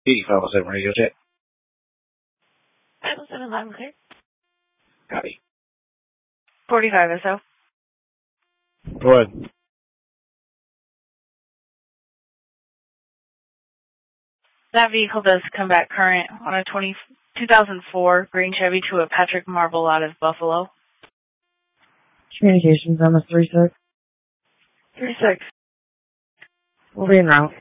8507 radio check. 507 loud and clear. Copy. 45 SO. Go ahead. That vehicle does come back current on a 2004 green Chevy to a Patrick Marble out of Buffalo. Communications on the 3-6. 3-6. We'll be en route.